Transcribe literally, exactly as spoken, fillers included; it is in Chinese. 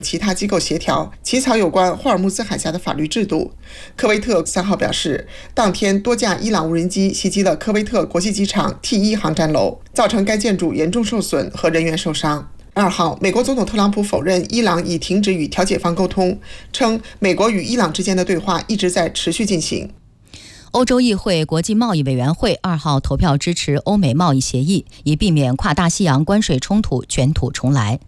其他机构协调起草有关霍尔木兹海峡的法律制度。科威特三号表示，当天多架伊朗无人机袭击了科威特国际机场 T 一 航站楼，造成该建筑严重受损和人员受伤。二号，美国总统特朗普否认伊朗已停止与调解方沟通，称美国与伊朗之间的对话一直在持续进行。 欧洲议会国际贸易委员会二号投票支持欧美贸易协议，以避免跨大西洋关税冲突卷土重来。